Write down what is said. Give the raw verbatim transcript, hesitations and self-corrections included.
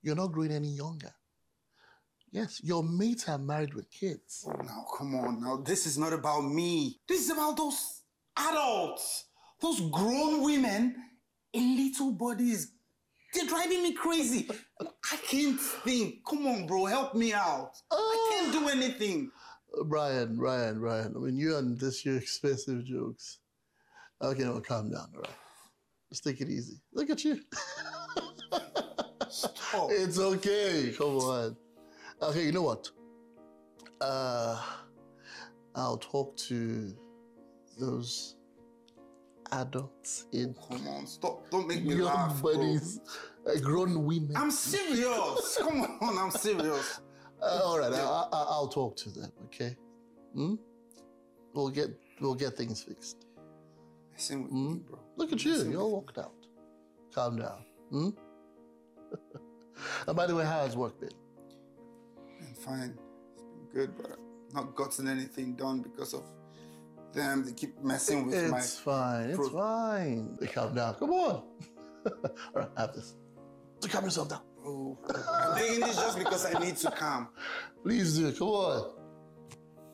You're not growing any younger. Yes, your mates are married with kids. Now, come on. Now, this is not about me. This is about those adults. Those grown women in little bodies. They're driving me crazy. I can't think. Come on, bro. Help me out. Uh, I can't do anything. Brian, Brian, Brian. I mean, you and this, your expensive jokes. Okay, no, calm down, all right? Just take it easy. Look at you. Stop. It's okay. Come on. Okay, you know what? Uh, I'll talk to those adults in. Come on, stop. Don't make me young laugh, buddies, uh, grown women. I'm serious. Come on, I'm serious. Uh, all right, I, I, I'll talk to them. Okay. Hmm? We'll get we'll get things fixed. Listen with hmm? me, bro. Look at you. You're all walked out. Calm down. Hmm? And by the way, how has work been? Been fine. It's been good, but I've not gotten anything done because of them. They keep messing with it's my... It's fine. It's fine. Calm down. Come on. All right, have this. So calm yourself down. Oh, I'm taking this just because I need to calm. Please do. Come on.